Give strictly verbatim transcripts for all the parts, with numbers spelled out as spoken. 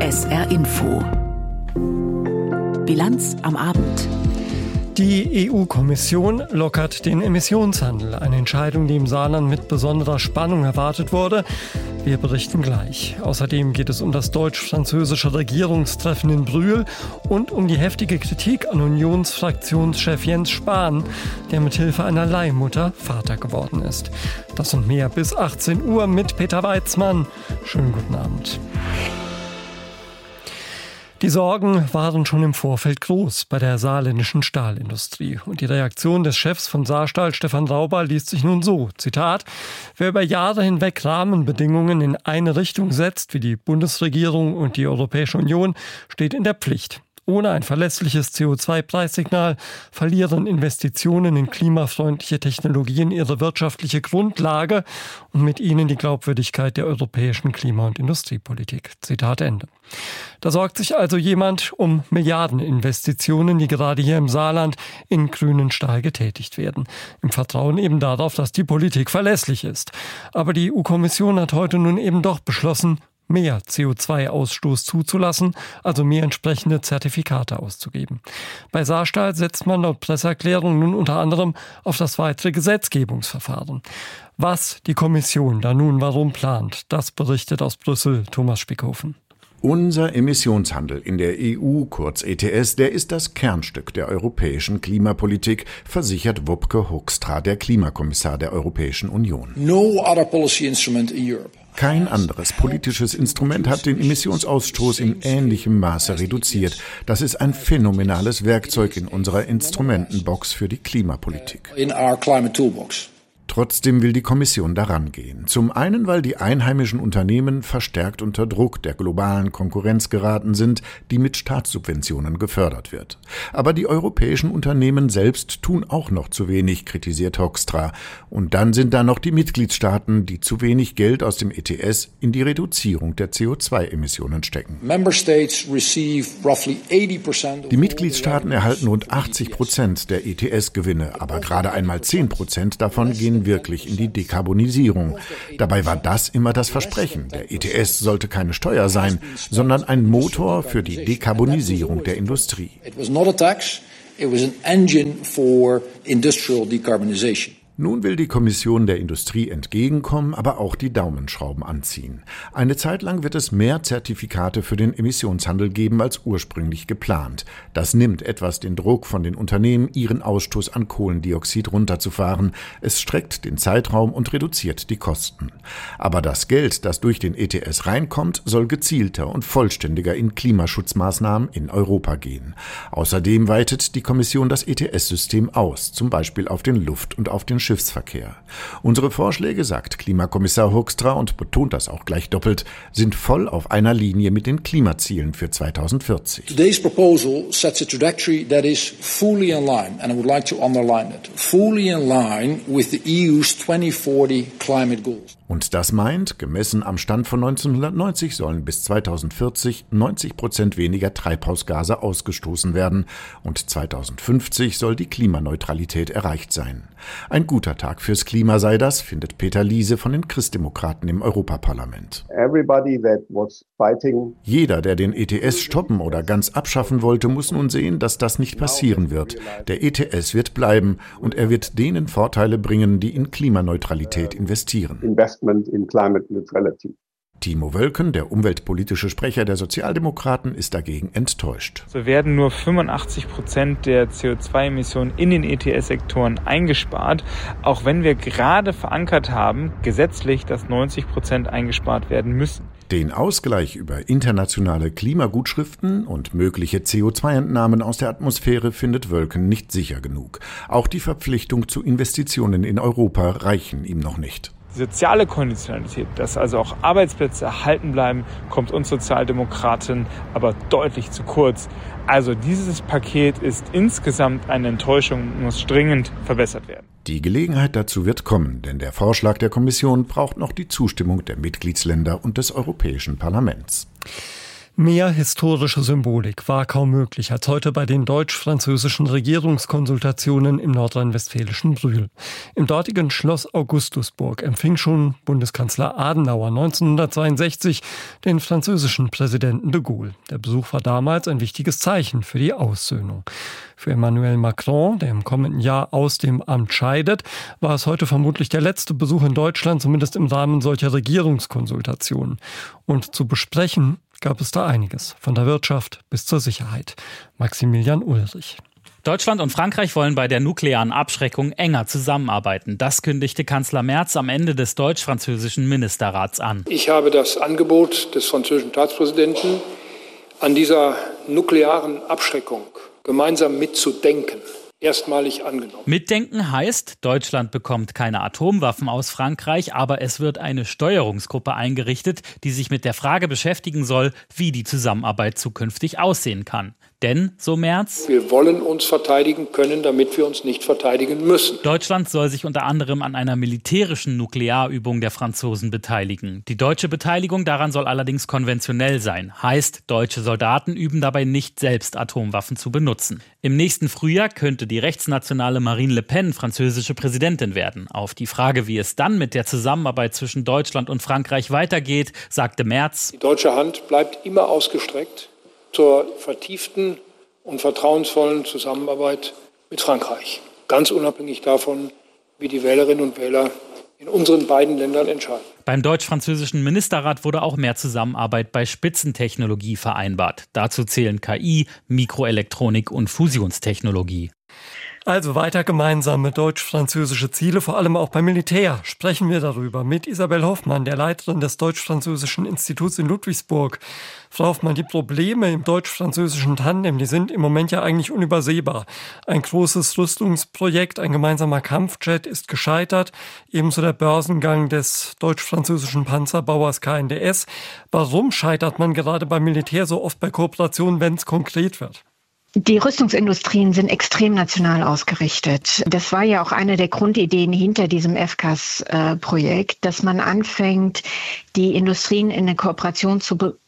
S R Info. Bilanz am Abend. Die E U-Kommission lockert den Emissionshandel, eine Entscheidung, die im Saarland mit besonderer Spannung erwartet wurde. Wir berichten gleich. Außerdem geht es um das deutsch-französische Regierungstreffen in Brühl und um die heftige Kritik an Unionsfraktionschef Jens Spahn, der mit Hilfe einer Leihmutter Vater geworden ist. Das und mehr bis achtzehn Uhr mit Peter Weizmann. Schönen guten Abend. Die Sorgen waren schon im Vorfeld groß bei der saarländischen Stahlindustrie. Und die Reaktion des Chefs von Saarstahl, Stefan Rauber, liest sich nun so, Zitat, wer über Jahre hinweg Rahmenbedingungen in eine Richtung setzt, wie die Bundesregierung und die Europäische Union, steht in der Pflicht. Ohne ein verlässliches C O zwei Preissignal verlieren Investitionen in klimafreundliche Technologien ihre wirtschaftliche Grundlage und mit ihnen die Glaubwürdigkeit der europäischen Klima- und Industriepolitik. Zitat Ende. Da sorgt sich also jemand um Milliardeninvestitionen, die gerade hier im Saarland in grünen Stahl getätigt werden. Im Vertrauen eben darauf, dass die Politik verlässlich ist. Aber die E U-Kommission hat heute nun eben doch beschlossen, mehr C O zwei Ausstoß zuzulassen, also mehr entsprechende Zertifikate auszugeben. Bei Saarstahl setzt man laut Presseerklärung nun unter anderem auf das weitere Gesetzgebungsverfahren. Was die Kommission da nun warum plant, das berichtet aus Brüssel Thomas Spickhofen. Unser Emissionshandel in der E U, kurz E T S, der ist das Kernstück der europäischen Klimapolitik, versichert Wopke Hoekstra, der Klimakommissar der Europäischen Union. No other policy instrument in Europe. Kein anderes politisches Instrument hat den Emissionsausstoß in ähnlichem Maße reduziert. Das ist ein phänomenales Werkzeug in unserer Instrumentenbox für die Klimapolitik. In our climate toolbox. Trotzdem will die Kommission daran gehen. Zum einen, weil die einheimischen Unternehmen verstärkt unter Druck der globalen Konkurrenz geraten sind, die mit Staatssubventionen gefördert wird. Aber die europäischen Unternehmen selbst tun auch noch zu wenig, kritisiert Hoekstra. Und dann sind da noch die Mitgliedstaaten, die zu wenig Geld aus dem E T S in die Reduzierung der C O zwei Emissionen stecken. Die Mitgliedstaaten erhalten rund achtzig Prozent der E T S-Gewinne, aber gerade einmal zehn Prozent davon gehen wirklich in die Dekarbonisierung. Dabei war das immer das Versprechen. Der E T S sollte keine Steuer sein, sondern ein Motor für die Dekarbonisierung der Industrie. It was not a tax, it was an engine for industrial decarbonization. Nun will die Kommission der Industrie entgegenkommen, aber auch die Daumenschrauben anziehen. Eine Zeit lang wird es mehr Zertifikate für den Emissionshandel geben als ursprünglich geplant. Das nimmt etwas den Druck von den Unternehmen, ihren Ausstoß an Kohlendioxid runterzufahren. Es streckt den Zeitraum und reduziert die Kosten. Aber das Geld, das durch den E T S reinkommt, soll gezielter und vollständiger in Klimaschutzmaßnahmen in Europa gehen. Außerdem weitet die Kommission das E T S-System aus, zum Beispiel auf den Luft- und auf den Schiffsverkehr. Unsere Vorschläge, sagt Klimakommissar Hoekstra und betont das auch gleich doppelt, sind voll auf einer Linie mit den Klimazielen für zweitausendvierzig. Today's proposal sets a trajectory that is fully in line, and I would like to underline it, fully in line with the E U's twenty forty climate goals. Und das meint, gemessen am Stand von neunzehnhundertneunzig sollen bis zweitausendvierzig neunzig Prozent weniger Treibhausgase ausgestoßen werden und zweitausendfünfzig soll die Klimaneutralität erreicht sein. Ein guter Tag fürs Klima sei das, findet Peter Liese von den Christdemokraten im Europaparlament. Jeder, der den E T S stoppen oder ganz abschaffen wollte, muss nun sehen, dass das nicht passieren wird. Der E T S wird bleiben und er wird denen Vorteile bringen, die in Klimaneutralität investieren. In climate neutrality. Timo Wölken, der umweltpolitische Sprecher der Sozialdemokraten, ist dagegen enttäuscht. So werden nur fünfundachtzig Prozent der C O zwei Emissionen in den E T S-Sektoren eingespart, auch wenn wir gerade verankert haben, gesetzlich, dass neunzig Prozent eingespart werden müssen. Den Ausgleich über internationale Klimagutschriften und mögliche C O zwei Entnahmen aus der Atmosphäre findet Wölken nicht sicher genug. Auch die Verpflichtung zu Investitionen in Europa reichen ihm noch nicht. Die soziale Konditionalität, dass also auch Arbeitsplätze erhalten bleiben, kommt uns Sozialdemokraten aber deutlich zu kurz. Also dieses Paket ist insgesamt eine Enttäuschung und muss dringend verbessert werden. Die Gelegenheit dazu wird kommen, denn der Vorschlag der Kommission braucht noch die Zustimmung der Mitgliedsländer und des Europäischen Parlaments. Mehr historische Symbolik war kaum möglich als heute bei den deutsch-französischen Regierungskonsultationen im nordrhein-westfälischen Brühl. Im dortigen Schloss Augustusburg empfing schon Bundeskanzler Adenauer neunzehnhundertzweiundsechzig den französischen Präsidenten de Gaulle. Der Besuch war damals ein wichtiges Zeichen für die Aussöhnung. Für Emmanuel Macron, der im kommenden Jahr aus dem Amt scheidet, war es heute vermutlich der letzte Besuch in Deutschland, zumindest im Rahmen solcher Regierungskonsultationen. Und zu besprechen gab es da einiges, von der Wirtschaft bis zur Sicherheit. Maximilian Ulrich. Deutschland und Frankreich wollen bei der nuklearen Abschreckung enger zusammenarbeiten. Das kündigte Kanzler Merz am Ende des deutsch-französischen Ministerrats an. Ich habe das Angebot des französischen Staatspräsidenten, an dieser nuklearen Abschreckung gemeinsam mitzudenken, erstmalig angenommen. Mitdenken heißt, Deutschland bekommt keine Atomwaffen aus Frankreich, aber es wird eine Steuerungsgruppe eingerichtet, die sich mit der Frage beschäftigen soll, wie die Zusammenarbeit zukünftig aussehen kann. Denn, so Merz, wir wollen uns verteidigen können, damit wir uns nicht verteidigen müssen. Deutschland soll sich unter anderem an einer militärischen Nuklearübung der Franzosen beteiligen. Die deutsche Beteiligung daran soll allerdings konventionell sein. Heißt, deutsche Soldaten üben dabei nicht selbst, Atomwaffen zu benutzen. Im nächsten Frühjahr könnte die rechtsnationale Marine Le Pen französische Präsidentin werden. Auf die Frage, wie es dann mit der Zusammenarbeit zwischen Deutschland und Frankreich weitergeht, sagte Merz: Die deutsche Hand bleibt immer ausgestreckt zur vertieften und vertrauensvollen Zusammenarbeit mit Frankreich. Ganz unabhängig davon, wie die Wählerinnen und Wähler in unseren beiden Ländern entscheiden. Beim deutsch-französischen Ministerrat wurde auch mehr Zusammenarbeit bei Spitzentechnologie vereinbart. Dazu zählen K I, Mikroelektronik und Fusionstechnologie. Also weiter gemeinsame deutsch-französische Ziele, vor allem auch beim Militär. Sprechen wir darüber mit Isabel Hoffmann, der Leiterin des Deutsch-Französischen Instituts in Ludwigsburg. Frau Hoffmann, die Probleme im deutsch-französischen Tandem, die sind im Moment ja eigentlich unübersehbar. Ein großes Rüstungsprojekt, ein gemeinsamer Kampfjet ist gescheitert, ebenso der Börsengang des deutsch-französischen Panzerbauers K N D S. Warum scheitert man gerade beim Militär so oft bei Kooperationen, wenn es konkret wird? Die Rüstungsindustrien sind extrem national ausgerichtet. Das war ja auch eine der Grundideen hinter diesem F C A S-Projekt, dass man anfängt, die Industrien in eine Kooperation zu bekommen,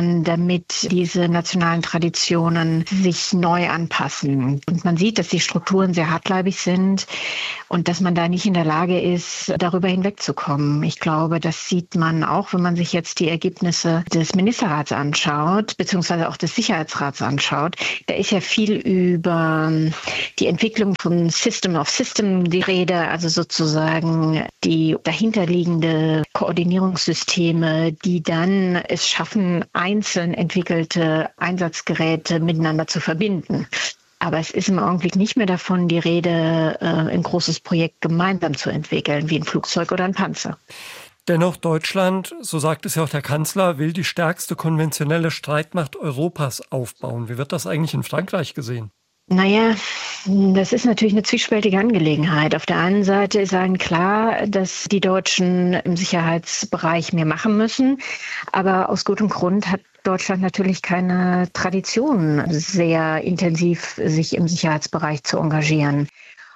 damit diese nationalen Traditionen sich neu anpassen. Und man sieht, dass die Strukturen sehr hartleibig sind und dass man da nicht in der Lage ist, darüber hinwegzukommen. Ich glaube, das sieht man auch, wenn man sich jetzt die Ergebnisse des Ministerrats anschaut, beziehungsweise auch des Sicherheitsrats anschaut. Da ist ja viel über die Entwicklung von System of System die Rede, also sozusagen die dahinterliegende Koordinierungssysteme, die dann es schaffen, einzeln entwickelte Einsatzgeräte miteinander zu verbinden. Aber es ist im Augenblick nicht mehr davon die Rede, ein großes Projekt gemeinsam zu entwickeln, wie ein Flugzeug oder ein Panzer. Dennoch Deutschland, so sagt es ja auch der Kanzler, will die stärkste konventionelle Streitmacht Europas aufbauen. Wie wird das eigentlich in Frankreich gesehen? Naja, das ist natürlich eine zwiespältige Angelegenheit. Auf der einen Seite ist allen klar, dass die Deutschen im Sicherheitsbereich mehr machen müssen. Aber aus gutem Grund hat Deutschland natürlich keine Tradition, sehr intensiv sich im Sicherheitsbereich zu engagieren.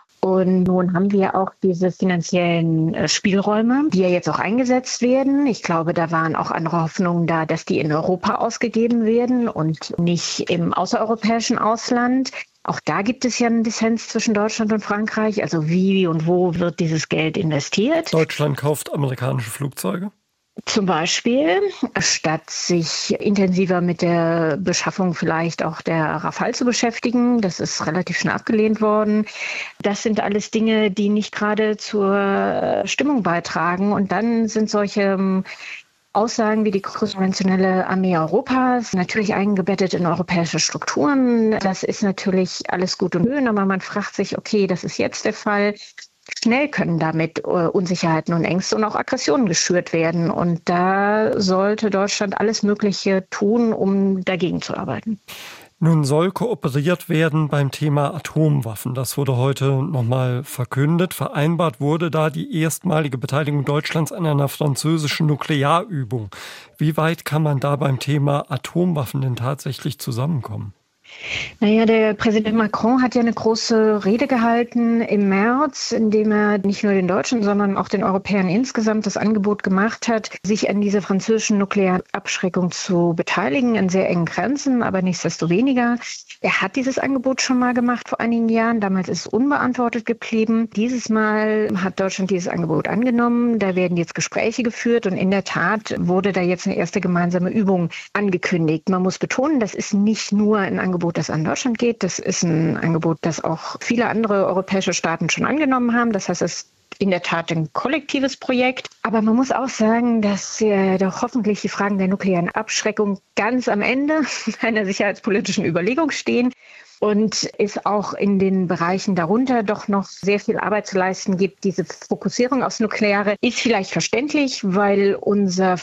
Und nun haben wir auch diese finanziellen Spielräume, die ja jetzt auch eingesetzt werden. Ich glaube, da waren auch andere Hoffnungen da, dass die in Europa ausgegeben werden und nicht im außereuropäischen Ausland. Auch da gibt es ja einen Dissens zwischen Deutschland und Frankreich. Also wie und wo wird dieses Geld investiert? Deutschland kauft amerikanische Flugzeuge. Zum Beispiel, statt sich intensiver mit der Beschaffung vielleicht auch der Rafale zu beschäftigen. Das ist relativ schnell abgelehnt worden. Das sind alles Dinge, die nicht gerade zur Stimmung beitragen. Und dann sind solche Aussagen wie die konventionelle Armee Europas, natürlich eingebettet in europäische Strukturen. Das ist natürlich alles gut und schön, aber man fragt sich, okay, das ist jetzt der Fall. Schnell können damit Unsicherheiten und Ängste und auch Aggressionen geschürt werden. Und da sollte Deutschland alles Mögliche tun, um dagegen zu arbeiten. Nun soll kooperiert werden beim Thema Atomwaffen. Das wurde heute nochmal verkündet. Vereinbart wurde da die erstmalige Beteiligung Deutschlands an einer französischen Nuklearübung. Wie weit kann man da beim Thema Atomwaffen denn tatsächlich zusammenkommen? Naja, der Präsident Macron hat ja eine große Rede gehalten im März, in dem er nicht nur den Deutschen, sondern auch den Europäern insgesamt das Angebot gemacht hat, sich an dieser französischen Nuklearabschreckung zu beteiligen, in sehr engen Grenzen, aber nichtsdestoweniger. Er hat dieses Angebot schon mal gemacht vor einigen Jahren. Damals ist es unbeantwortet geblieben. Dieses Mal hat Deutschland dieses Angebot angenommen. Da werden jetzt Gespräche geführt und in der Tat wurde da jetzt eine erste gemeinsame Übung angekündigt. Man muss betonen, das ist nicht nur ein Angebot, das an Deutschland geht. Das ist ein Angebot, das auch viele andere europäische Staaten schon angenommen haben. Das heißt, es ist in der Tat ein kollektives Projekt. Aber man muss auch sagen, dass äh, doch hoffentlich die Fragen der nuklearen Abschreckung ganz am Ende einer sicherheitspolitischen Überlegung stehen. Und es auch in den Bereichen darunter doch noch sehr viel Arbeit zu leisten gibt. Diese Fokussierung aufs Nukleare ist vielleicht verständlich, weil unser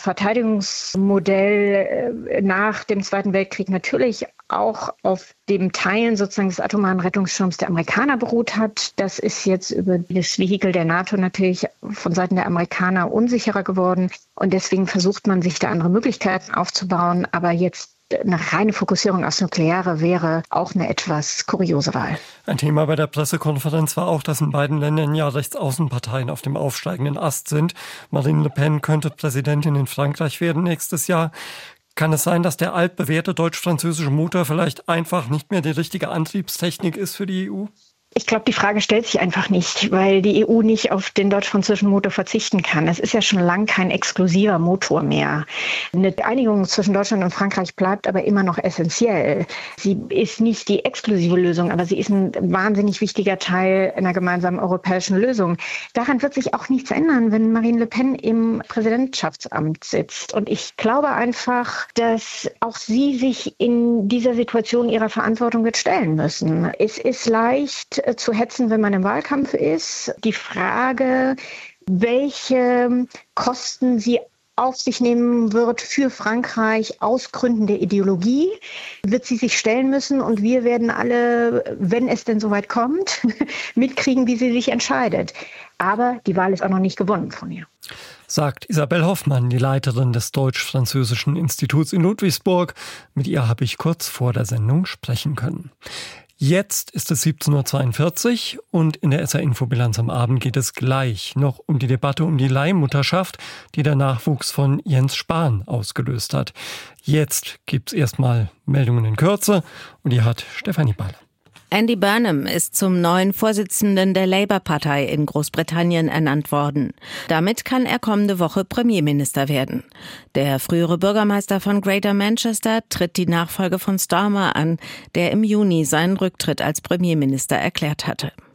Verteidigungsmodell nach dem Zweiten Weltkrieg natürlich auch auf dem Teilen sozusagen des atomaren Rettungsschirms der Amerikaner beruht hat. Das ist jetzt über das Vehikel der NATO natürlich von Seiten der Amerikaner unsicherer geworden. Und deswegen versucht man, sich da andere Möglichkeiten aufzubauen. Aber jetzt eine reine Fokussierung aufs Nukleare wäre auch eine etwas kuriose Wahl. Ein Thema bei der Pressekonferenz war auch, dass in beiden Ländern ja Rechtsaußenparteien auf dem aufsteigenden Ast sind. Marine Le Pen könnte Präsidentin in Frankreich werden nächstes Jahr. Kann es sein, dass der altbewährte deutsch-französische Motor vielleicht einfach nicht mehr die richtige Antriebstechnik ist für die E U? Ich glaube, die Frage stellt sich einfach nicht, weil die E U nicht auf den deutsch-französischen Motor verzichten kann. Es ist ja schon lang kein exklusiver Motor mehr. Eine Einigung zwischen Deutschland und Frankreich bleibt aber immer noch essentiell. Sie ist nicht die exklusive Lösung, aber sie ist ein wahnsinnig wichtiger Teil einer gemeinsamen europäischen Lösung. Daran wird sich auch nichts ändern, wenn Marine Le Pen im Präsidentschaftsamt sitzt. Und ich glaube einfach, dass auch sie sich in dieser Situation ihrer Verantwortung wird stellen müssen. Es ist leicht zu hetzen, wenn man im Wahlkampf ist. Die Frage, welche Kosten sie auf sich nehmen wird für Frankreich aus Gründen der Ideologie, wird sie sich stellen müssen. Und wir werden alle, wenn es denn soweit kommt, mitkriegen, wie sie sich entscheidet. Aber die Wahl ist auch noch nicht gewonnen von ihr. Sagt Isabel Hoffmann, die Leiterin des Deutsch-Französischen Instituts in Ludwigsburg. Mit ihr habe ich kurz vor der Sendung sprechen können. Jetzt ist es siebzehn Uhr zweiundvierzig und in der S R-Infobilanz am Abend geht es gleich noch um die Debatte um die Leihmutterschaft, die der Nachwuchs von Jens Spahn ausgelöst hat. Jetzt gibt's erstmal Meldungen in Kürze und die hat Stefanie Baller. Andy Burnham ist zum neuen Vorsitzenden der Labour-Partei in Großbritannien ernannt worden. Damit kann er kommende Woche Premierminister werden. Der frühere Bürgermeister von Greater Manchester tritt die Nachfolge von Starmer an, der im Juni seinen Rücktritt als Premierminister erklärt hatte.